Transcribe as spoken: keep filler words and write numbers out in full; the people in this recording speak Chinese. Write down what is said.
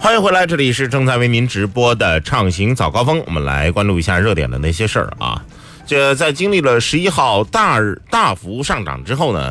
欢迎回来，这里是正在为您直播的畅行早高峰，我们来关注一下热点的那些事儿啊。这在经历了十一号大大幅上涨之后呢，